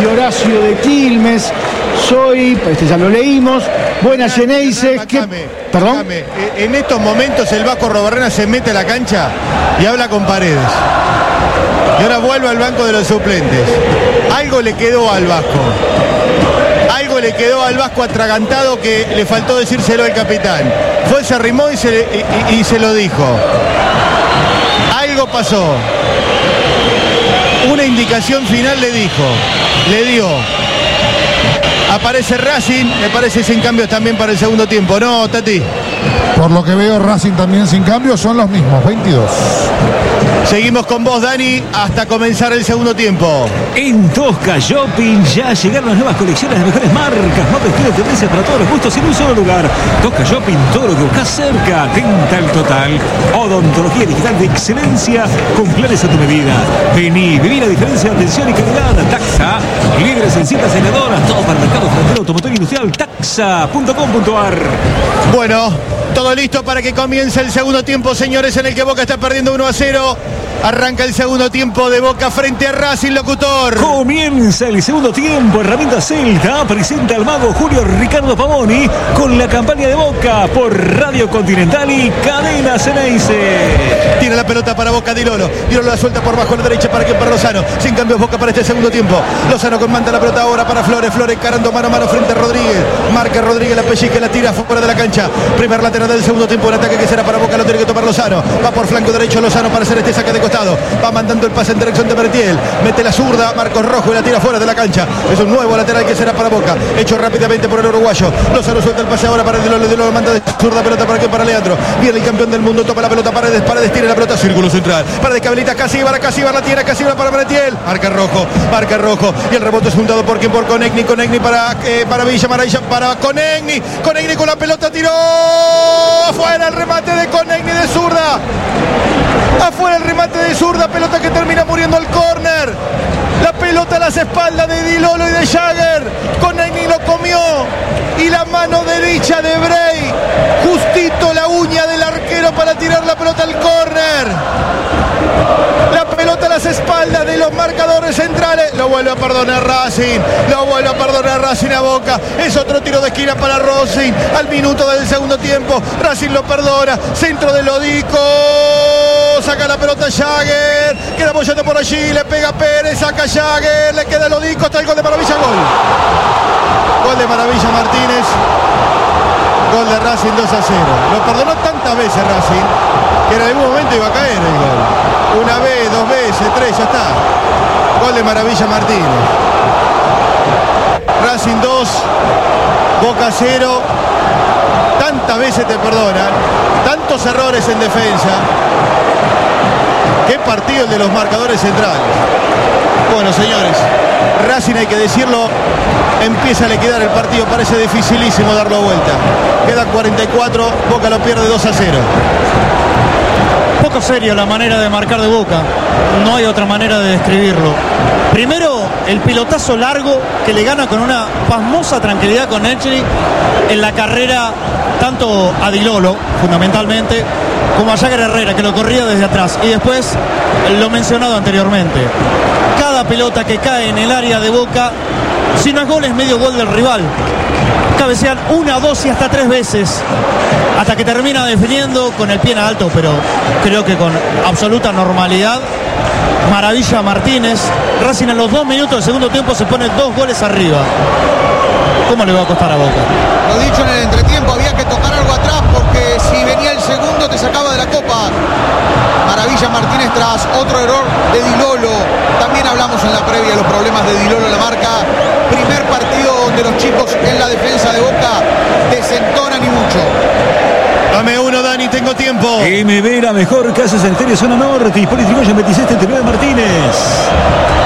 Horacio de Quilmes. Soy, este ya lo leímos. Buenas, Geneise. ¿Perdón? En estos momentos el Vasco Arrobarrena se mete a la cancha y habla con Paredes. Y ahora vuelve al banco de los suplentes. Algo le quedó al Vasco. Algo le quedó al Vasco atragantado que le faltó decírselo al capitán. Fue, se arrimó y se lo dijo. Algo pasó. Una indicación final le dio. Aparece Racing, me parece sin cambios también para el segundo tiempo, ¿no, Tati? Por lo que veo, Racing también sin cambios, son los mismos, 22. Seguimos con vos, Dani, hasta comenzar el segundo tiempo. En Tosca Shopping ya llegaron las nuevas colecciones de mejores marcas, moda, estilo, tendencias para todos los gustos en un solo lugar. Tosca Shopping, todo lo que buscas cerca. Dental Total, odontología digital de excelencia con planes a tu medida. Vení, viví la diferencia de atención y calidad. Taxa, líderes en citas senadoras, todo para el mercado frontero, automotor industrial, taxa.com.ar. Bueno, todo listo para que comience el segundo tiempo, señores, en el que Boca está perdiendo 1-0. Arranca el segundo tiempo de Boca frente a Racing, locutor. Comienza el segundo tiempo. Herramienta Celta presenta al mago Julio Ricardo Pavoni con la campaña de Boca por Radio Continental y Cadena Ceneice. Tiene la pelota para Boca, Dilolo. Dilolo la suelta por bajo a la derecha para Lozano. Sin cambios Boca para este segundo tiempo. Lozano manda la pelota ahora para Flores. Flores encarando mano a mano frente a Rodríguez. Marca Rodríguez, la pellizca, la tira fuera de la cancha. Primer lateral del segundo tiempo. Un ataque que será para Boca, lo tiene que tomar Lozano. Va por flanco derecho Lozano para hacer este saque de costado. Va mandando el pase en dirección de Bertiel. Mete la zurda, Marcos Rojo y la tira fuera de la cancha. Es un nuevo lateral que será para Boca. Hecho rápidamente por el uruguayo. Lozano suelta el pase ahora para Dilolo. Dilolo manda de zurda, pelota para aquí, para Leandro. Viene el campeón del mundo, toma la pelota Paredes. Paredes tiene la pelota, círculo central. Paredes que habilita Casíbar la tiene Casíbar para Bertiel. Marca rojo. Y el rebote es juntado por quien, por Conegni para Villa Maravilla, para Conegni con la pelota, tiró afuera el remate de Conegni de zurda. Afuera el remate de zurda, pelota que termina muriendo al córner. La pelota a las espaldas de Dilolo y de Jagger. Conegni lo comió. Y la mano derecha de Bray. Justito la uña del arquero para tirar la pelota al córner. La pelota a las espaldas de los marcadores centrales. Lo vuelve a perdonar Racing a Boca. Es otro tiro de esquina para Racing al minuto del segundo tiempo. Racing lo perdona. Centro de Lodico. Saca la pelota Jagger. Queda apoyando por allí. Le pega Pérez. Saca Jagger. Le queda Lodico. Está el gol de Maravilla. Gol de Maravilla Martínez. Gol de Racing 2-0. Lo perdonó tantas veces Racing que en algún momento iba a caer el gol. Una vez, dos veces, tres, ya está. Gol de Maravilla Martínez. Racing 2, Boca 0. Tantas veces te perdonan. Tantos errores en defensa. Qué partido el de los marcadores centrales. Bueno, señores, Racing, hay que decirlo, empieza a liquidar el partido. Parece dificilísimo darlo vuelta. Quedan 44, Boca lo pierde 2-0. Poco seria la manera de marcar de Boca. No hay otra manera de describirlo. Primero, el pilotazo largo que le gana con una pasmosa tranquilidad con Echri en la carrera, tanto a Dilolo, fundamentalmente, como a Jagger Herrera, que lo corría desde atrás. Y después, lo mencionado anteriormente, cada pelota que cae en el área de Boca, si no es gol, es medio gol del rival. Cabecean una, dos y hasta tres veces, hasta que termina definiendo con el pie en alto, pero creo que con absoluta normalidad. Maravilla Martínez. Racing en los 2 minutos del segundo tiempo se pone 2 goles arriba. ¿Cómo le va a costar a Boca? Lo dicho en el entretiempo, había que tocar algo atrás porque si venía el segundo te sacaba de la copa. Maravilla Martínez tras otro error de Dilolo. También hablamos en la previa de los problemas de Dilolo en la marca. Primer partido donde los chicos en la defensa de Boca desentonan y mucho. Dame uno, Dani, tengo tiempo. MB, la mejor casa sanitaria zona norte. Hipólito Yrigoyen 2639 Martínez.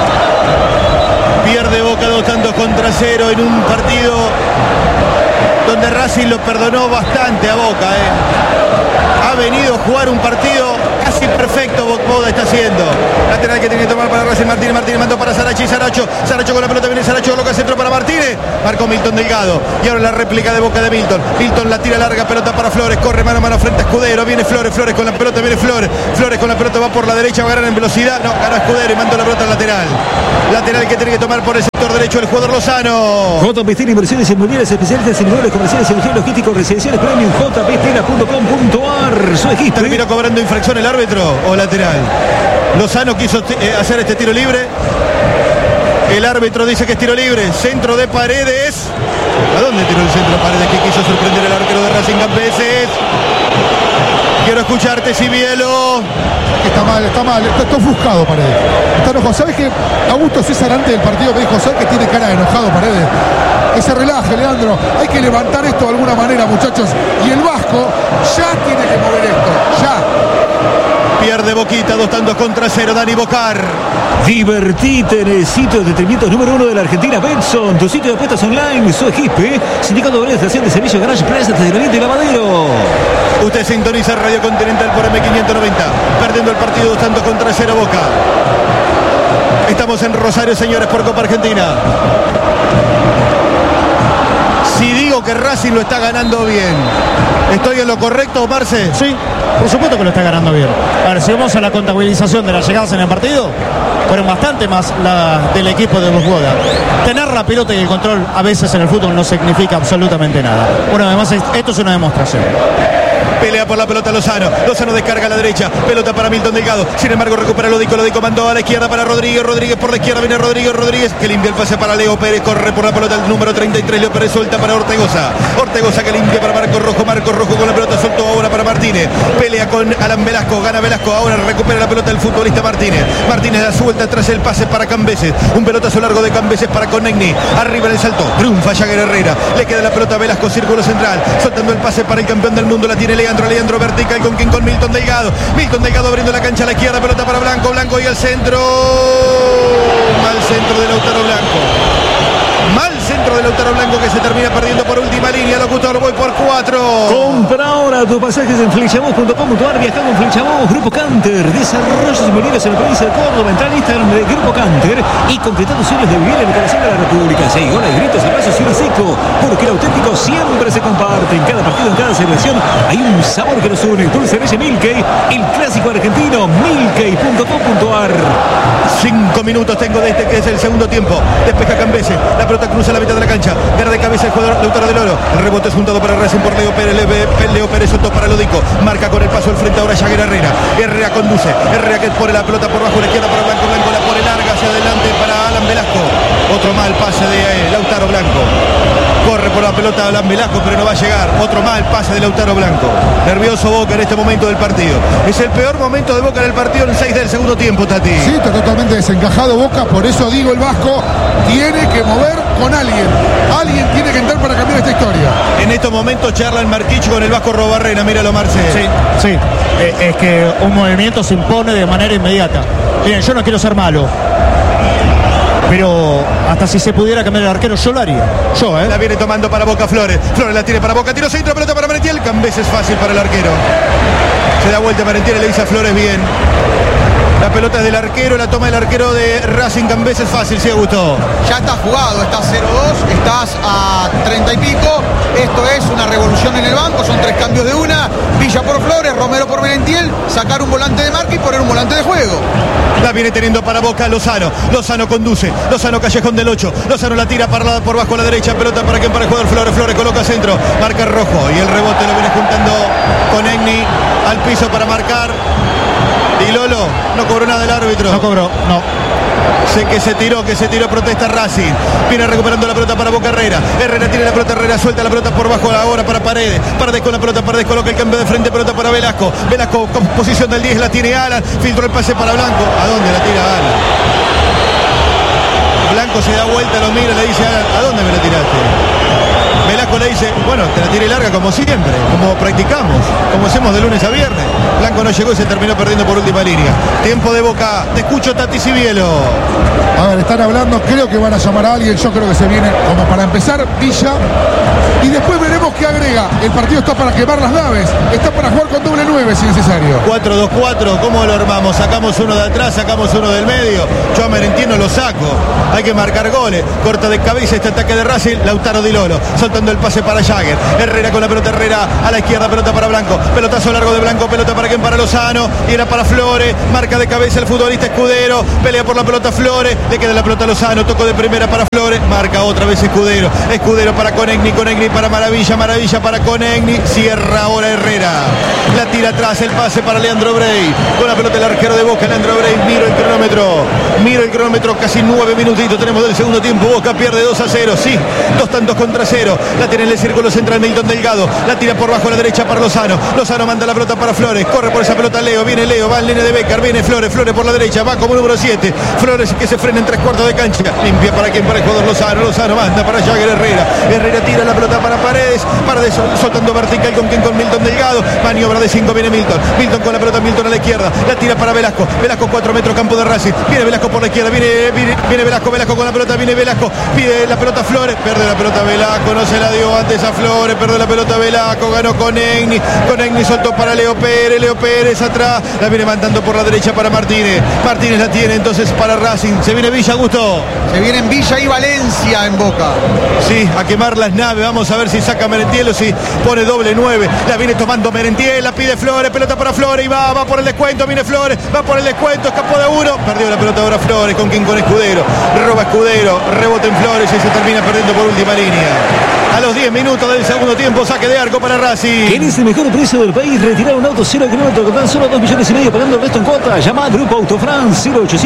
Pierde Boca 2-0 en un partido donde Racing lo perdonó bastante a Boca. Ha venido a jugar un partido casi perfecto. Boda está haciendo. Lateral que tiene que tomar para Racing. Martínez mandó para Saracho y Saracho con la pelota, viene Saracho, coloca centro para Martínez. Marcó Milton Delgado. Y ahora la réplica de Boca de Milton. Milton la tira larga, pelota para Flores. Corre mano a mano frente a Escudero. Viene Flores con la pelota, viene Flores. Flores con la pelota, va por la derecha, va a ganar en velocidad. No, gana Escudero y manda la pelota al lateral. Lateral que tiene que tomar por el sector derecho el jugador Lozano. JP Steel, inversiones inmobiliarias especialistas en inmuebles comerciales, servicios logísticos, residenciales premium, jpstela.com.ar. Su equipo. ¿Terminó cobrando infracción el árbitro o lateral? Lozano quiso hacer este tiro libre. El árbitro dice que es tiro libre. Centro de Paredes. ¿A dónde tiró el centro de Paredes? Que quiso sorprender el arquero de Racing Campeses. Quiero escucharte, Cibielo. Está mal, está ofuscado Paredes. Está enojado. ¿Sabes qué? Augusto César antes del partido me dijo, ¿sabes que tiene cara de enojado Paredes? Que se relaje, Leandro. Hay que levantar esto de alguna manera, muchachos. Y el Vasco ya tiene que mover esto. Ya. Pierde Boquita, 2-0 contra 0. Dani Bocar. Divertite en el sitio de entretenimiento número 1 de la Argentina, Betson, tu sitio de apuestas online, su equipo, Sindicato de Estación de Servicio Garage Plaza, estacionamiento y lavadero. Usted sintoniza Radio Continental por M590, perdiendo el partido 2-0 contra 0 Boca. Estamos en Rosario, señores, por Copa Argentina. Si digo que Racing lo está ganando bien, ¿estoy en lo correcto, Marce? Sí, por supuesto que lo está ganando bien. A ver, si vamos a la contabilización de las llegadas en el partido, fueron bastante más las del equipo de Boda. Tener la pelota y el control a veces en el fútbol no significa absolutamente nada. Bueno, además esto es una demostración. Pelea por la pelota Lozano. Lozano descarga a la derecha. Pelota para Milton Delgado. Sin embargo, recupera Lodico. Lodico mandó a la izquierda para Rodríguez. Rodríguez por la izquierda. Viene Rodríguez que limpia el pase para Leo Pérez. Corre por la pelota el número 33. Leo Pérez suelta para Ortegoza. Ortegoza que limpia para Marco Rojo. Marco Rojo con la pelota. Soltó ahora para Martínez. Pelea con Alan Velasco. Gana Velasco. Ahora recupera la pelota el futbolista Martínez. Martínez la suelta tras el pase para Cambeses. Un pelotazo largo de Cambeses para Conegni. Arriba en el salto. Triunfa Jagger Herrera. Le queda la pelota a Velasco. Círculo central. Soltando el pase para el campeón del mundo. La tiene Leandro vertical con Milton Delgado. Milton Delgado abriendo la cancha a la izquierda, pelota para Blanco y al centro. Mal centro de Lautaro Blanco. Mal centro de Lautaro Blanco que se termina perdiendo por última línea. Locutor, voy por 4. Compra ahora tus pasajes en flechabos.com.ar. Viajando en Flechabos, Grupo Canter. Desarrollos inmobiliarios en la provincia de Córdoba. Entra en Instagram de Grupo Canter y concreta tus sueños de vivir en el corazón de la República. 6 goles, gritos, abrazos y un seco. Porque el auténtico siempre se comparte. En cada partido, en cada celebración hay un sabor que nos une. Dulce Leche Milkey, el clásico argentino. Milkey.com.ar. 5 minutos tengo de este que es el segundo tiempo. Despeja Cambeses. La pelota cruza la mitad de la cancha. Gana de cabeza el jugador Lautaro del Oro. El rebote es juntado para Racing por Leo Pérez. Leo Pérez soltó para Lodico. Marca con el paso al frente ahora Jagger Herrera. Herrera conduce. Herrera que pone la pelota por bajo a la izquierda para Blanco. Blanco la pone larga hacia adelante para Alan Velasco. Otro mal pase de Lautaro Blanco. Corre por la pelota Alan Velasco, pero no va a llegar. Otro mal pase de Lautaro Blanco. Nervioso Boca en este momento del partido. Es el peor momento de Boca en el partido en 6 del segundo tiempo, Tati. Sí, está totalmente desencajado Boca. Por eso digo, el Vasco tiene que mover con alguien. Alguien tiene que entrar para cambiar esta historia. En estos momentos charla el Marquicho con el Vasco Robarrena. Míralo, Marcelo. Sí. Es que un movimiento se impone de manera inmediata. Miren, yo no quiero ser malo, pero hasta si se pudiera cambiar el arquero, yo lo haría. La viene tomando para Boca Flores. Flores la tiene para Boca. Tiro centro, pelota para Merentiel. Cambeses fácil para el arquero. Se da vuelta Merentiel y le dice a Flores bien. La pelota es del arquero, la toma el arquero de Racing. Cambeses fácil, sí, Augusto. Ya está jugado, estás 0-2, estás a 30 y pico. Esto es una revolución en el banco, son 3 cambios de una. Villa por Flores, Romero por Merentiel, sacar un volante de marca y poner un volante de juego. La viene teniendo para Boca Lozano. Lozano conduce. Lozano Callejón del 8. Lozano la tira por bajo a la derecha. Pelota para quien, para el jugador Flores. Flores coloca centro. Marca Rojo. Y el rebote lo viene juntando con Egni al piso para marcar. Y Lolo no cobró nada el árbitro. No cobró, no. Sé que se tiró, protesta Racing. Viene recuperando la pelota para Boca Herrera. Herrera tiene la pelota, Herrera suelta la pelota por bajo ahora para Paredes. Paredes con la pelota, Paredes coloca el cambio de frente, pelota para Velasco. Velasco con posición del 10, la tiene Alan. Filtró el pase para Blanco. ¿A dónde la tira Alan? Blanco se da vuelta, lo mira, le dice Alan, ¿a dónde me la tiraste? Velasco le dice, bueno, te la tiré larga como siempre, como practicamos, como hacemos de lunes a viernes. Blanco no llegó y se terminó perdiendo por última línea. Tiempo de Boca. Te escucho, Tati Sibielo. A ver, están hablando, creo que van a llamar a alguien. Yo creo que se viene, como para empezar, Villa. Y después veremos qué agrega. El partido está para quemar las naves. Está para jugar con doble 9 si necesario. 4-2-4, ¿cómo lo armamos? Sacamos uno de atrás, sacamos uno del medio. Yo a Merentiel no lo saco. Hay que marcar goles. Corta de cabeza este ataque de Racing. Lautaro Di Lolo, soltando el pase para Jagger. Herrera con la pelota, Herrera a la izquierda, pelota para Blanco. Pelotazo largo de Blanco, pelota para quien, para Lozano. Y era para Flores. Marca de cabeza el futbolista Escudero. Pelea por la pelota Flores. Le queda la pelota a Lozano. Tocó de primera para Flores. Marca otra vez Escudero. Escudero para Conegni. Conegni para Maravilla. Maravilla para Conegni. Cierra ahora Herrera. La tira atrás. El pase para Leandro Brey. Con la pelota el arquero de Boca. Leandro Brey. Miro el cronómetro. Miro el cronómetro. Casi 9 minutitos tenemos del segundo tiempo. Boca pierde 2-0. Sí. 2 tantos contra 0. La tiene en el círculo central Milton Delgado. La tira por bajo a la derecha para Lozano. Lozano manda la pelota para Flores. Corre por esa pelota Leo. Viene Leo. Va el nene de Becar. Viene Flores. Flores por la derecha. Va como número 7. Flores que se frena en 3/4 de cancha. Limpia para quien, para el jugador Lozano. Lozano manda para Jagger Herrera. Herrera tira la pelota para Paredes. Paredes soltando vertical con quien, con Milton Delgado. Maniobra de 5. Viene Milton. Milton con la pelota. Milton a la izquierda. La tira para Velasco. Velasco 4 metros campo de Racing. Viene Velasco por la izquierda. Viene Velasco. Velasco con la pelota. Viene Velasco. Pide la pelota Flores. Pierde la pelota Velasco. No se la dio antes a Flores. Pierde la pelota Velasco. Ganó Conegni. Conegni soltó para Leo Pérez. Leo Pérez atrás. La viene mandando por la derecha para Martínez. Martínez la tiene entonces para Racing. Se viene Villa, Gusto. Se vienen Villa y Valencia en Boca. Sí, a quemar las naves. Vamos a ver si saca Merentiel o si pone doble 9. La viene tomando Merentiel. La pide Flores. Pelota para Flores. Y va por el descuento. Viene Flores. Va por el descuento. Escapó de uno. Perdió la pelota ahora Flores. ¿Con quién? Con Escudero. Roba Escudero. Rebota en Flores y se termina perdiendo por última línea. A los 10 minutos del segundo tiempo, saque de arco para Racing. ¿Quién es el mejor precio del país? Retirar un auto 0 kilómetros con tan solo 2,5 millones pagando el resto en cuota. Llama a Grupo Autofrance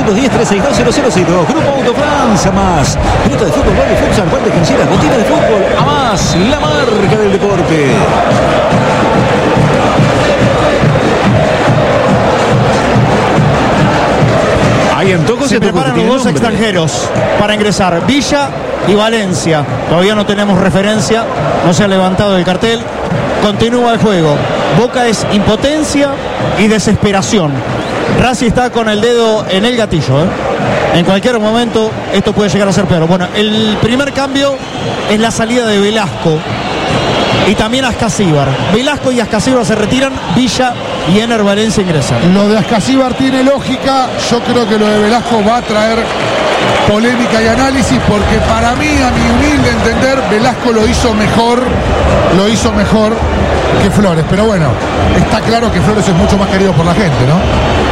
0810-362-000. Grupo Autofrance, a más. Pelota de fútbol, gol de futsal, guardia quinceras, botina de fútbol, a más. La marca del deporte. Ahí en Toco se preparan los dos extranjeros para ingresar, Villa y Valencia. Todavía no tenemos referencia, no se ha levantado el cartel. Continúa el juego. Boca es impotencia y desesperación. Racing está con el dedo en el gatillo, En cualquier momento esto puede llegar a ser peor. Bueno, el primer cambio es la salida de Velasco y también Ascasíbar. Velasco y Ascasíbar se retiran, Villa y Ener Valencia ingresan. Lo de Ascasíbar tiene lógica. Yo creo que lo de Velasco va a traer polémica y análisis, porque para mí, a mi humilde entender, Velasco lo hizo mejor que Flores. Pero bueno, está claro que Flores es mucho más querido por la gente, ¿no?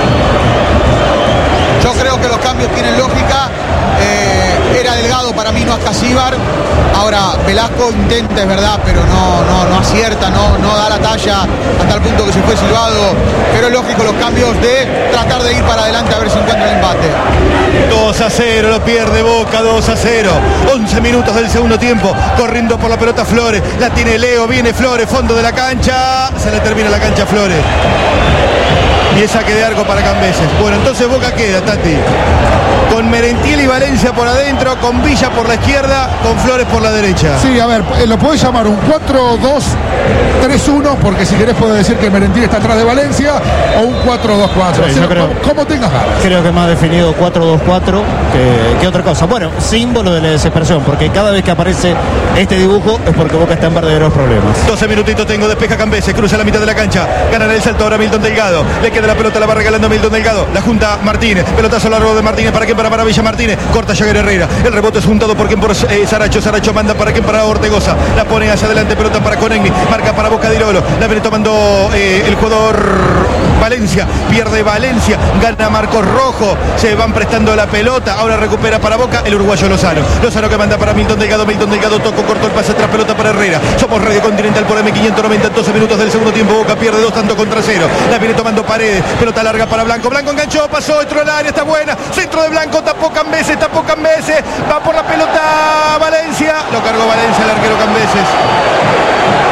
Yo creo que los cambios tienen lógica. Era Delgado para mí, no Ascasíbar. Ahora Velasco intenta, es verdad, pero no acierta, no da la talla hasta el punto que se fue silbado. Pero es lógico los cambios de tratar de ir para adelante a ver si encuentra el empate. 2-0, lo pierde Boca, 2-0. 11 minutos del segundo tiempo, corriendo por la pelota Flores. La tiene Leo, viene Flores, fondo de la cancha. Se le termina la cancha a Flores. Y es saque de arco para Cambeses. Bueno, entonces Boca queda, Tati, con Merentiel y Valencia por adentro, con Villa por la izquierda, con Flores por la derecha. Sí, a ver, lo podés llamar un 4-2-3-1, porque si querés podés decir que Merentiel está atrás de Valencia, o un 4-2-4. Sí, yo creo, como tengas ganas. Creo que más definido 4-2-4 que otra cosa. Bueno, símbolo de la desesperación, porque cada vez que aparece este dibujo es porque Boca está en verdaderos problemas. 12 minutitos tengo, despeja Cambeses, cruza la mitad de la cancha, gana el salto ahora Milton Delgado, le queda la pelota, la va regalando Milton Delgado, la junta Martínez, pelotazo largo de Martínez, ¿para quién? Para Maravilla Martínez, corta Jagger Herrera, el rebote es juntado por quien, por Saracho, Saracho manda para quien, para Ortegoza, la pone hacia adelante, pelota para Conegni, marca para Boca Di Lolo, la viene tomando el jugador Valencia, pierde Valencia, gana Marcos Rojo, se van prestando la pelota, ahora recupera para Boca el uruguayo Lozano que manda para Milton Delgado, tocó, cortó el pase atrás, pelota para Herrera, somos Radio Continental por M590, 12 minutos del segundo tiempo, Boca pierde 2 tantos contra 0, la viene tomando Paredes, pelota larga para Blanco, Blanco enganchó, pasó, entró al área, está buena, centro de Blanco, tapó Cambeses, va por la pelota Valencia, lo cargó Valencia, el arquero Cambeses.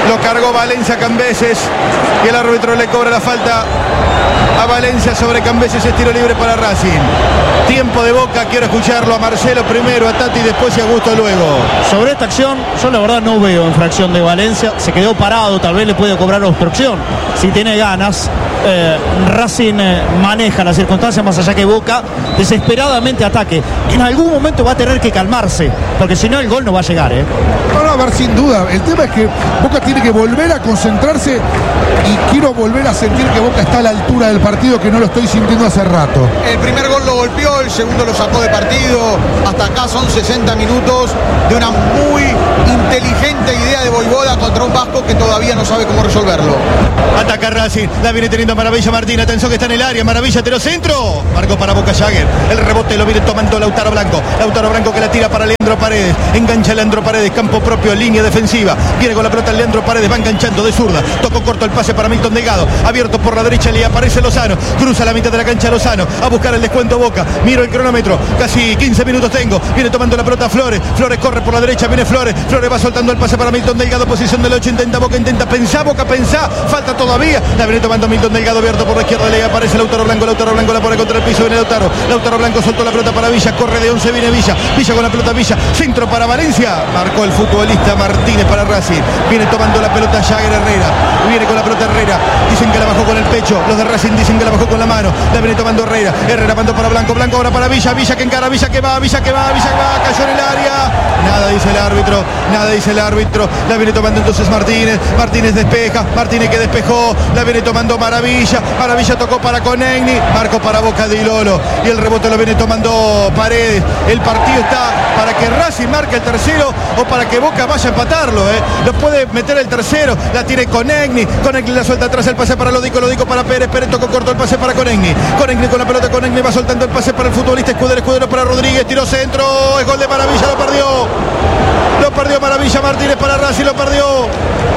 Lo cargó Valencia Cambeses y el árbitro le cobra la falta a Valencia sobre Cambeses. Es tiro libre para Racing. Tiempo de Boca, quiero escucharlo a Marcelo primero, a Tati después y a Augusto luego. Sobre esta acción, yo la verdad no veo infracción de Valencia. Se quedó parado, tal vez le puede cobrar obstrucción si tiene ganas. Racing maneja las circunstancias, más allá que Boca desesperadamente ataque. En algún momento va a tener que calmarse, porque si no el gol no va a llegar. No, a ver, sin duda. El tema es que Boca tiene que volver a concentrarse y quiero volver a sentir que Boca está a la altura del partido, que no lo estoy sintiendo hace rato. El primer gol lo golpeó, el segundo lo sacó de partido. Hasta acá son 60 minutos de una muy inteligente idea de Vojvoda contra un Vasco que todavía no sabe cómo resolverlo. Ataca Racing, la viene teniendo Maravilla Martín, atención que está en el área, Maravilla, tiro centro, marcó para Boca Jagger, el rebote lo viene tomando Lautaro Blanco que la tira para Leandro Paredes, engancha Leandro Paredes, campo propio, línea defensiva, viene con la pelota Leandro Paredes, va enganchando de zurda, tocó corto el pase para Milton Delgado, abierto por la derecha, le aparece Lozano, cruza la mitad de la cancha Lozano, a buscar el descuento Boca, miro el cronómetro, casi 15 minutos tengo, viene tomando la pelota Flores corre por la derecha, viene Flores va soltando el pase para Milton Delgado, posición del 8, intenta Boca, Boca pensá, falta todavía, la viene tomando Milton Delgado, abierto por la izquierda, le aparece Lautaro Blanco la pone contra el piso, viene Lautaro Blanco soltó la pelota para Villa, corre de 11, viene Villa con la pelota Villa, centro para Valencia, marcó el futbolista Martínez para Racing, viene tomando la pelota Jagger Herrera, viene con la pelota Herrera, dicen que la bajó con el pecho, los de Racing dicen que la bajó con la mano, la viene tomando Herrera mandó para Blanco ahora para Villa que encara, Villa que va, cayó en el área, nada dice el árbitro, la viene tomando entonces Martínez despeja, Martínez que despejó, la viene tomando Maravilla tocó para Conegni, marcó para Boca de Ilolo y el rebote lo viene tomando Paredes. El partido está para que Racing marque el tercero o para que Boca vaya a empatarlo, lo puede meter el tercero, la tiene Conegni la suelta atrás, el pase para Lodico para Pérez tocó corto el pase para Conegni con la pelota, Conegni va soltando el pase para el futbolista Escudero para Rodríguez, tiró centro, es gol de Maravilla, lo perdió Maravilla Martínez para Racing, lo perdió.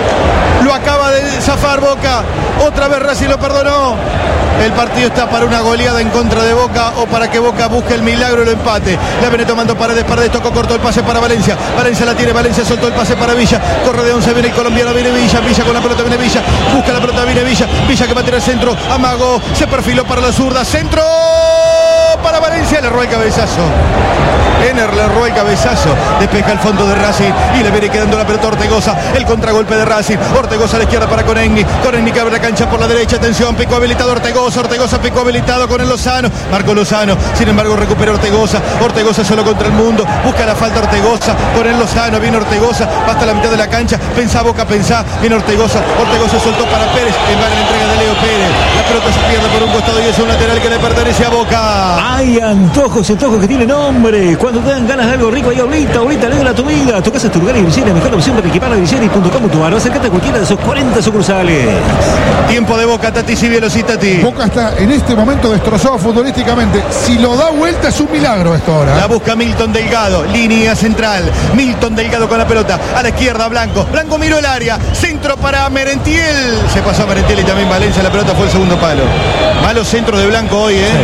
Lo acaba de zafar Boca. Otra vez Racing lo perdonó. El partido está para una goleada en contra de Boca o para que Boca busque el milagro y lo empate. La viene tomando Paredes tocó corto el pase para Valencia. Valencia la tiene, Valencia soltó el pase para Villa. Corre de 11, viene el colombiano, viene Villa con la pelota, viene Villa. Busca la pelota, viene Villa que va a tirar el centro. Amagó, se perfiló para la zurda. Centro para Valencia, le roba el cabezazo. Ener le roba el cabezazo, despeja el fondo de Racing y le viene quedando la pelota a Ortegoza, el contragolpe de Racing, Ortegoza a la izquierda para Conegni que abre la cancha por la derecha, atención, picó habilitado Ortegoza picó habilitado con el Lozano, marcó Lozano, sin embargo recupera Ortegoza solo contra el mundo, busca la falta Ortegoza, con el Lozano, viene Ortegoza, hasta la mitad de la cancha, pensá Boca, viene Ortegoza soltó para Pérez, en la entrega de Leo Pérez, la pelota se pierde por un costado y es un lateral que le pertenece a Boca. Hay antojos que tienen nombre. Cuando te dan ganas de algo rico, ahí ahorita alegra tu vida. Tu casa es tu lugar y Gricieri, mejor opción para equipar a Gricieri.com.ar. Acércate a cualquiera de esos 40 sucursales. Tiempo de Boca, Tati Cibielos y Tati. Boca está en este momento destrozado futbolísticamente. Si lo da vuelta es un milagro esto ahora. La busca Milton Delgado, línea central. Milton Delgado con la pelota. A la izquierda Blanco miró el área. Centro para Merentiel. Se pasó a Merentiel y también Valencia. La pelota fue el segundo palo. Malo centro de Blanco hoy, Sí.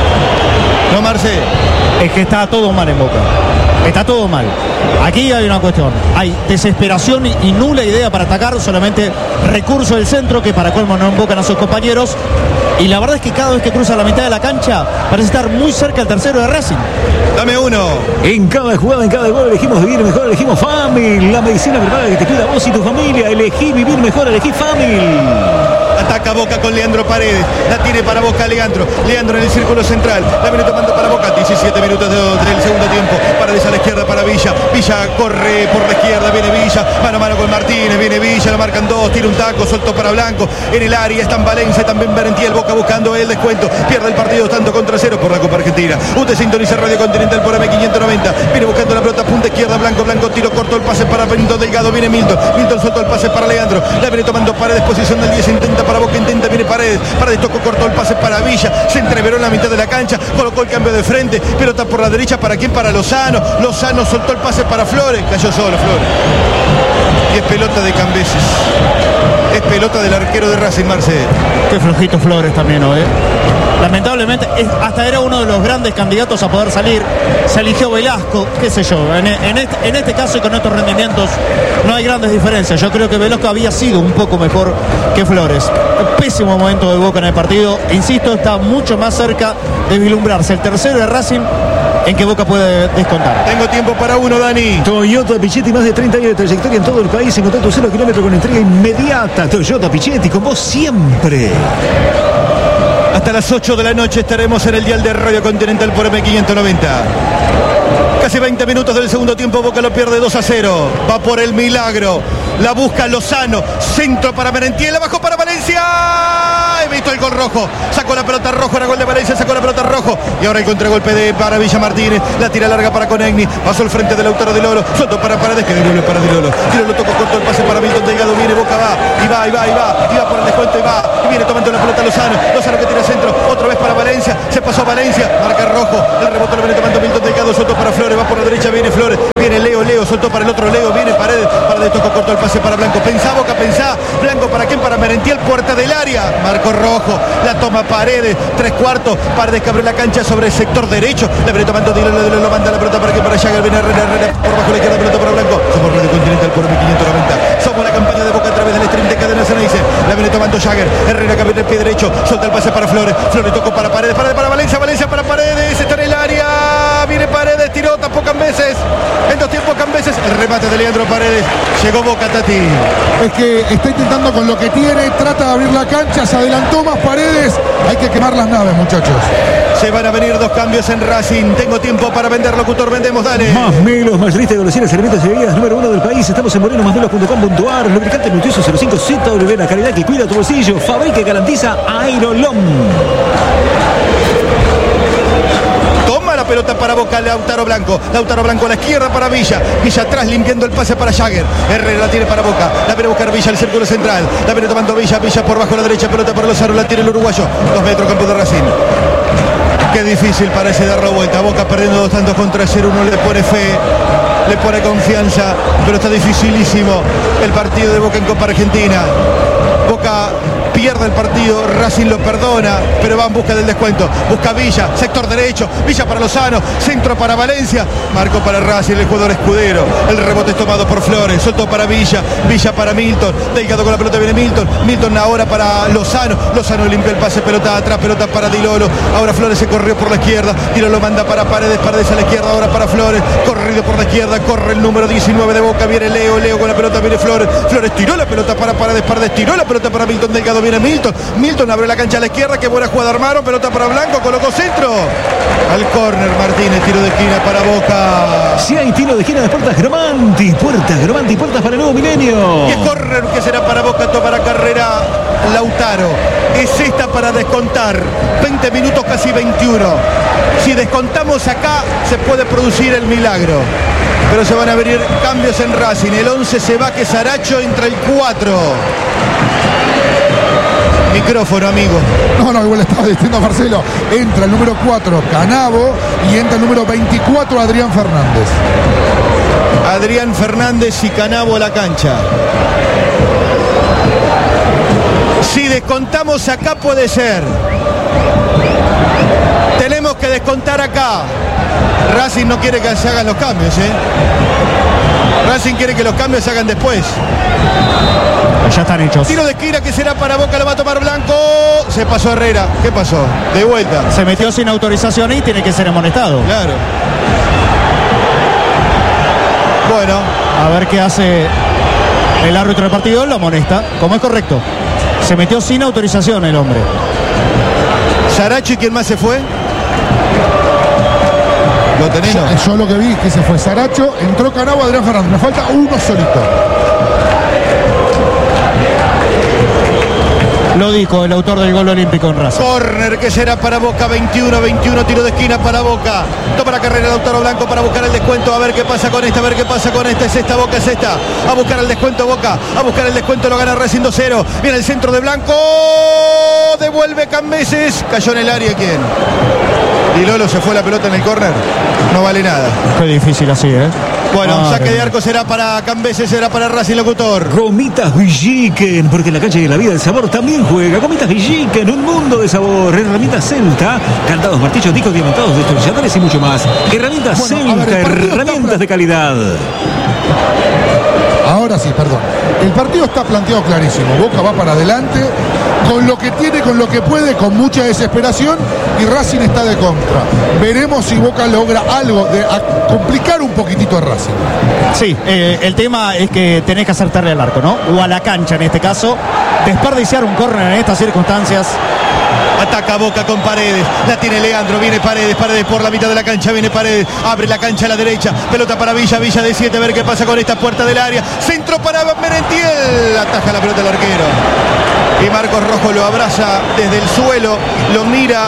¿No, Marce? Es que está todo mal en Boca. Está todo mal. Aquí hay una cuestión. Hay desesperación y nula idea para atacar. Solamente recurso del centro que para colmo no invocan a sus compañeros. Y la verdad es que cada vez que cruza la mitad de la cancha parece estar muy cerca el tercero de Racing. Dame uno. En cada jugada, en cada gol elegimos vivir mejor, elegimos Family. La medicina preparada que te cuida a vos y tu familia. Elegí vivir mejor, elegí Family. Ataca Boca con Leandro Paredes. La tiene para Boca Leandro en el círculo central. La viene tomando para Boca. 17 minutos del segundo tiempo. Paredes a la izquierda para Villa. Villa corre por la izquierda. Viene Villa. Mano a mano con Martínez. Viene Villa. Lo marcan dos. Tira un taco. Soltó para Blanco. En el área está en Valencia. También Merentiel. Boca buscando el descuento. Pierde el partido tanto contra cero por la Copa Argentina. Usted sintoniza Radio Continental por M590. Viene buscando la pelota. Punta izquierda. Blanco. Tiro corto el pase para Benito Delgado. Viene Milton. Soltó el pase para Leandro. La viene tomando Paredes. Posición del 10. Intenta para Boca. Viene Paredes tocó cortó el pase para Villa, se entreveró en la mitad de la cancha, colocó el cambio de frente, pelota por la derecha, ¿para quién? Para Lozano soltó el pase para Flores, cayó solo Flores. Y es pelota de Cambeses, es pelota del arquero de Racing, Marce. Qué flojito Flores también, ¿no? Lamentablemente, hasta era uno de los grandes candidatos a poder salir. Se eligió Velasco, qué sé yo. En este caso y con estos rendimientos no hay grandes diferencias. Yo creo que Velasco había sido un poco mejor que Flores. Pésimo momento de Boca en el partido. Insisto, está mucho más cerca de vislumbrarse el tercero de Racing, en que Boca puede descontar. Tengo tiempo para uno, Dani. Toyota Pichetti, más de 30 años de trayectoria en todo el país. Encontrá tu 0 kilómetro con entrega inmediata. Toyota Pichetti, con vos siempre. Hasta las 8 de la noche estaremos en el dial de Radio Continental por M590. Casi 20 minutos del segundo tiempo, Boca lo pierde 2-0. Va por el milagro. La busca Lozano. Centro para Merentiel. Abajo para Valencia. He visto el gol rojo. Sacó la pelota rojo. Era gol de Valencia. Sacó la pelota rojo. Y ahora el contragolpe de Maravilla Martínez. La tira larga para Conegni. Pasó al frente del Lautaro Di Lolo. Suelto para Paredes, que devuelve para Di Lolo. Di Lolo tocó corto el pase para Milton Delgado. Viene Boca, va. Y va. Y va por el descuento. Y va. Y viene tomando la pelota Lozano. Lozano que tira centro. Otra vez para Valencia. Se pasó a Valencia. Marca rojo. El rebote lo viene tomando Milton Delgado. Suelto para Flores. Va por la derecha. Viene Flores. Viene Leo. Soltó para el otro Leo. Viene Paredes. Paredes tocó corto el pase para Blanco. Pensá Boca, pensá. Blanco para quién, para Merentiel. Puerta del área. Marco rojo. La toma Paredes. 3/4. Paredes que abre la cancha sobre el sector derecho. La viene tomando Di Lolo. Lo manda la pelota para quién, para Jagger. Viene Herrera. Por bajo la izquierda. Pelota para Blanco. Somos Radio Continental por 1590. Somos la campaña de Boca a través del stream de Cadena Ceneice. La viene tomando Jagger. Herrera que viene el pie derecho. Suelta el pase para Flores. Flores tocó para Paredes. Paredes para Valencia. Valencia para Paredes. Está en el área. Viene Paredes. Tiró. Tapó Cambeses. En dos tiempos Cambeses. El remate de Leandro Paredes. Llegó Boca, Tati. Es que está intentando con lo que tiene, trata de abrir la cancha, se adelantó más Paredes. Hay que quemar las naves, muchachos. Se van a venir dos cambios en Racing. Tengo tiempo para vender, locutor. Vendemos, dale. Más Melos, mayorista de golosinas, alimentos y bebidas número 1 del país. Estamos en morenomasmelos.com.ar. Lubricante multiuso 05 ZW, la calidad que cuida tu bolsillo. Fabrica y garantiza Aerolom. Toma la pelota para Boca, Lautaro Blanco. Lautaro Blanco a la izquierda para Villa. Villa atrás limpiando el pase para Jagger. Herrera la tiene para Boca. La viene a buscar Villa, el círculo central. La viene tomando Villa. Villa por bajo a la derecha. Pelota para Lozano. La tiene el uruguayo. 2 metros, campo de Racing. Qué difícil parece dar la vuelta. Boca perdiendo 2 tantos contra 0. Uno le pone fe, le pone confianza, pero está dificilísimo el partido de Boca en Copa Argentina. Boca pierde el partido, Racing lo perdona, pero va en busca del descuento. Busca Villa, sector derecho, Villa para Lozano, centro para Valencia, marco para Racing, el jugador Escudero. El rebote es tomado por Flores, soltó para Villa, Villa para Milton, Delgado con la pelota, viene Milton, Milton ahora para Lozano, Lozano limpia el pase, pelota atrás, pelota para Di Lolo. Ahora Flores se corrió por la izquierda, Di Lolo manda para Paredes, Paredes a la izquierda, ahora para Flores, corrido por la izquierda, corre el número 19 de Boca, viene Leo con la pelota, viene Flores, Flores tiró la pelota para Paredes, Paredes tiró la pelota para Milton Delgado, viene Milton abre la cancha a la izquierda, qué buena jugada armaron, pelota para Blanco, colocó centro al córner Martínez, tiro de esquina para Boca. Si hay tiro de esquina de Puertas Gromanti, puertas para el nuevo milenio. Y el córner que será para Boca, tomará carrera Lautaro. Es esta para descontar, 20 minutos casi 21. Si descontamos acá se puede producir el milagro, pero se van a venir cambios en Racing. El 11 se va, que Saracho, entra el 4. Micrófono, amigo. No, igual estaba diciendo a Marcelo. Entra el número 4, Canavo, y entra el número 24, Adrián Fernández. Adrián Fernández y Canavo a la cancha. Si descontamos acá puede ser. Tenemos que descontar acá. Racing no quiere que se hagan los cambios, Racing quiere que los cambios se hagan después. Ya están hechos. Tiro de esquina que será para Boca, lo va a tomar Blanco. Se pasó Herrera. ¿Qué pasó? De vuelta. Se metió sin autorización y tiene que ser amonestado. Claro. Bueno. A ver qué hace el árbitro del partido. Lo amonesta, como es correcto. Se metió sin autorización el hombre. Saracho, ¿y quién más se fue? ¿Lo tenés? Yo lo que vi que se fue Saracho, entró Canavo, Adrián Fernández. Me falta uno solito. Lo dijo el autor del gol olímpico en Racing. Corner que será para Boca, 21, tiro de esquina para Boca. Toma la carrera Lautaro Blanco para buscar el descuento. A ver qué pasa con esta, Es esta, Boca es esta. A buscar el descuento Boca, a buscar el descuento, lo gana Racing 2-0. Viene el centro de Blanco. Devuelve Cambeses. Cayó en el área, ¿quién? Di Lolo, se fue la pelota en el córner. No vale nada. Qué difícil así, Bueno, saque de arco será para Cambeses, será para Racing, locutor. Gomitas Villiquen, porque en la calle de la vida el sabor también juega. Gomitas Villiquen, un mundo de sabor. Herramientas Celta, candados, martillos, discos diamantados, destornilladores y mucho más. Herramientas Celta, herramientas de calidad. Ahora sí, perdón. El partido está planteado clarísimo. Boca va para adelante, con lo que tiene, con lo que puede, con mucha desesperación, y Racing está de contra. Veremos si Boca logra algo de complicar un poquitito a Racing. Sí, el tema es que tenés que acertarle al arco, ¿no? O a la cancha en este caso. Desperdiciar un córner en estas circunstancias. Ataca Boca con Paredes, la tiene Leandro, viene Paredes por la mitad de la cancha, viene Paredes, abre la cancha a la derecha, pelota para Villa de 7, a ver qué pasa con esta puerta del área, centro para Merentiel, ataja la pelota el arquero, y Marcos Rojo lo abraza desde el suelo, lo mira,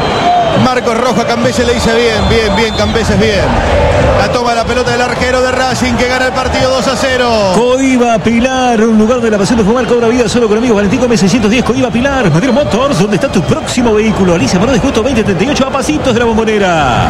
Marcos Rojo a Cambeses le dice bien, Cambeses bien. La toma la pelota del arquero de Racing que gana el partido 2-0. Coiba Pilar, un lugar de la pasión de fumar, cobra vida solo con amigos. Valentín Gómez 610, Coiba Pilar. Madero Motors, donde está tu próximo vehículo. Alicia Morales, justo 2038, a pasitos de la Bombonera.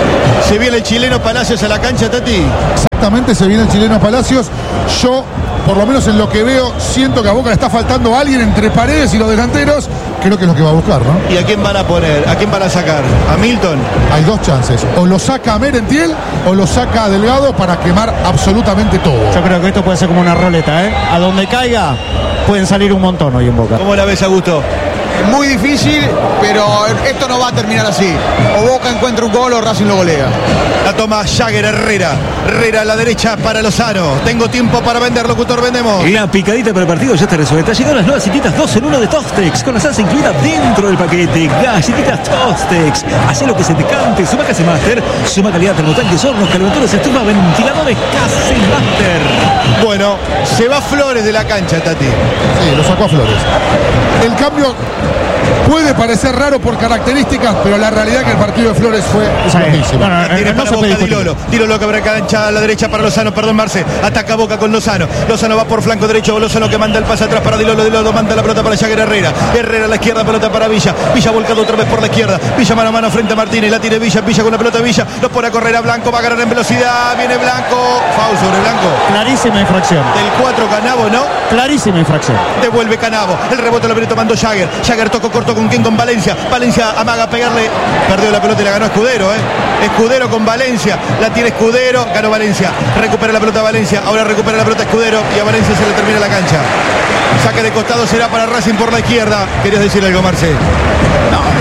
Se viene el chileno Palacios a la cancha, Tati. Exactamente, se viene el chileno Palacios. Yo, por lo menos en lo que veo, siento que a Boca le está faltando alguien entre Paredes y los delanteros. Creo que es lo que va a buscar, ¿no? ¿Y a quién van a poner? ¿A quién van a sacar? ¿A Milton? Hay dos chances. O lo saca a Merentiel o lo saca a Delgado para quemar absolutamente todo. Yo creo que esto puede ser como una roleta, ¿eh? A donde caiga pueden salir un montón hoy en Boca. ¿Cómo la ves, Augusto? Muy difícil, pero esto no va a terminar así. O Boca encuentra un gol o Racing lo golea. La toma Jagger Herrera. Herrera a la derecha para Lozano. Tengo tiempo para vender, locutor, vendemos. La picadita para el partido ya está resuelta. Llegaron las nuevas galletitas 2 en 1 de Tostex, con la salsa incluida dentro del paquete. Galletitas Tostex. Hacé lo que se te cante. Suma Case Master. Suma calidad, termotanques, hornos, calentadores, estufa, ventiladores. Case Master. Bueno, se va Flores de la cancha, Tati. Sí, lo sacó a Flores. El cambio puede parecer raro por características, pero la realidad es que el partido de Flores fue loquísimo. Tiene para Boca Dilolo. Dilolo que abre cancha a la derecha para Lozano, perdón, Marce. Ataca Boca con Lozano. Lozano va por flanco derecho. Lozano que manda el pase atrás para Dilolo. Dilolo manda la pelota para Jagger Herrera. Herrera a la izquierda, pelota para Villa. Villa volcado otra vez por la izquierda. Villa mano a mano frente a Martínez. La tiene Villa. Villa con la pelota Villa. Lo pone a correr a Blanco. Va a ganar en velocidad. Viene Blanco. Foul sobre Blanco. Clarísima infracción. Del 4 Canavo, ¿no? Clarísima infracción. Devuelve Canavo. El rebote lo viene tomando Jagger. Jagger tocó corto con quién, con Valencia. Valencia amaga a pegarle. Perdió la pelota y la ganó Escudero, Escudero con Valencia. La tiene Escudero. Ganó Valencia. Recupera la pelota Valencia. Ahora recupera la pelota Escudero. Y a Valencia se le termina la cancha. Saque de costado será para Racing por la izquierda. ¿Querías decir algo, Marce? No,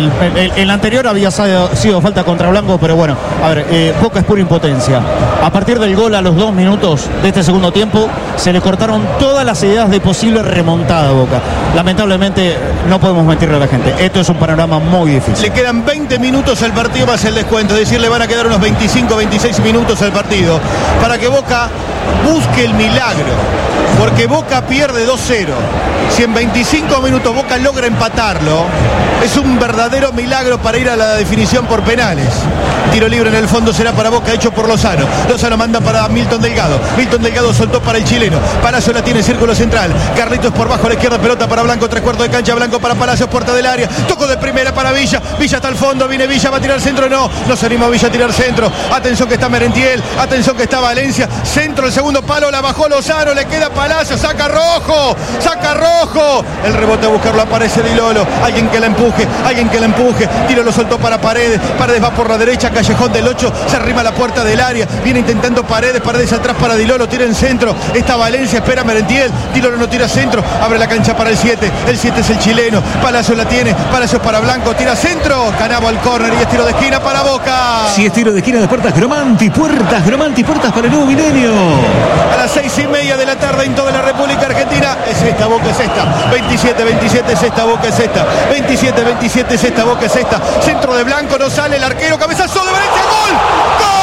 el anterior había sido falta contra Blanco, pero bueno, a ver, Boca es pura impotencia. A partir del gol a los 2 minutos de este segundo tiempo, se le cortaron todas las ideas de posible remontada a Boca. Lamentablemente no podemos mentirle a la gente. Esto es un panorama muy difícil. Le quedan 20 minutos al partido más el descuento. Es decir, le van a quedar unos 25, 26 minutos al partido para que Boca busque el milagro. Porque Boca pierde 2-0. Si en 25 minutos Boca logra empatarlo, es un verdadero milagro para ir a la definición por penales. Tiro libre en el fondo será para Boca, hecho por Lozano. Lozano manda para Milton Delgado. Milton Delgado soltó para el chileno. Palacio la tiene, círculo central. Carlitos por bajo a la izquierda, pelota para Blanco, 3/4 de cancha. Blanco para Palacios, puerta del área. Toco de primera para Villa. Villa hasta el fondo, viene Villa, va a tirar centro. No se anima Villa a tirar centro. Atención que está Merentiel. Atención que está Valencia. Centro, el segundo palo, la bajó Lozano. Le queda Palacios, saca Rojo. Saca Rojo. El rebote a buscarlo, aparece Dilolo. Alguien que la empuje. Tiro lo soltó para Paredes. Paredes va por la derecha, callejón del 8. Se arrima a la puerta del área. Viene intentando Paredes atrás para Dilolo. Tira en centro. Está Valencia, espera Merentiel. Dilolo no tira centro. Abre la cancha para el 7. El 7 es el chileno. Palacios la tiene. Palacios para Blanco. Tira centro. Canavo al córner y es tiro de esquina para Boca. Si es tiro de esquina de Puertas Gromanti. Puertas para el nuevo milenio. A las 6:30 de la tarde en toda la República Argentina. Es esta, Boca es esta. 27-27 es esta, Boca es esta. 27-27 es esta, Boca es esta. Centro de Blanco, no sale el arquero. Cabezazo de Valencia. ¡Gol! ¡Gol!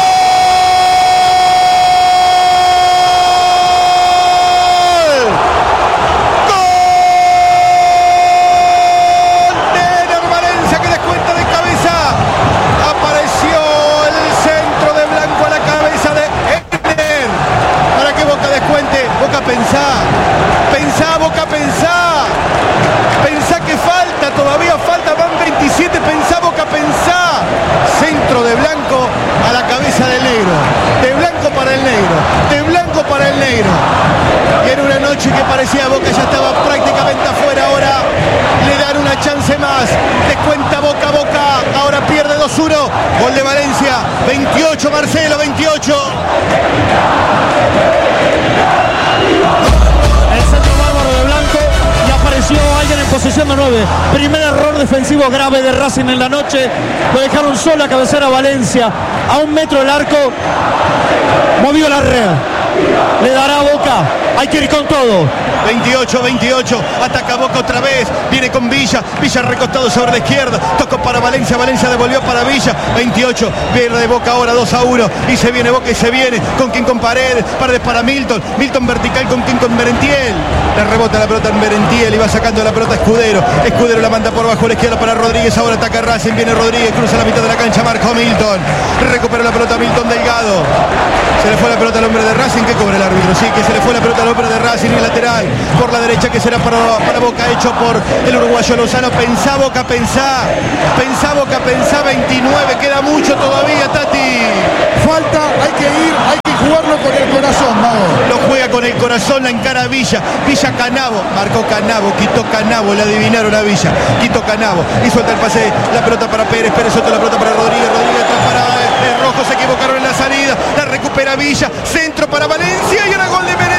Pensá que falta, todavía falta, van 27, pensá Boca, pensá. Centro de Blanco, hecho y que parecía Boca ya estaba prácticamente afuera. Ahora le dan una chance más. Descuenta Boca. Ahora pierde 2-1. Gol de Valencia. 28 Marcelo, 28. El centro bárbaro de Blanco y apareció alguien en posición de 9. Primer error defensivo grave de Racing en la noche. Lo dejaron solo a cabecera Valencia. A 1 metro del arco. Movió la red. Le dará a Boca. Hay que ir con todo. 28. Ataca Boca otra vez. Viene con Villa recostado sobre la izquierda. Tocó para Valencia devolvió para Villa. 28. Pierde Boca ahora 2-1. Y se viene Boca y se viene. ¿Con quién? Con Paredes para Milton. Milton vertical. ¿Con quién? Con Merentiel. Le rebota la pelota en Merentiel y va sacando la pelota Escudero. Escudero la manda por bajo a la izquierda para Rodríguez. Ahora ataca Racing. Viene Rodríguez. Cruza la mitad de la cancha. Marcó Milton. Recupera la pelota Milton Delgado. Se le fue la pelota al hombre de Racing. ¿Qué cobra el árbitro? Sí, que se le fue la pelota al hombre de Racing y el lateral por la derecha que será para Boca, hecho por el uruguayo Lozano. Pensá Boca, pensá 29, queda mucho todavía, Tati. Falta, hay que jugarlo con el corazón, Mago. Lo juega con el corazón, la encara Villa Canavo, marcó Canavo, quitó Canavo, le adivinaron a Villa, quitó Canavo y suelta el pase, la pelota para Pérez suelta la pelota para Rodríguez atrás para el Rojo, se equivocaron en la salida, la recupera Villa, centro para Valencia y ahora gol de Merentiel.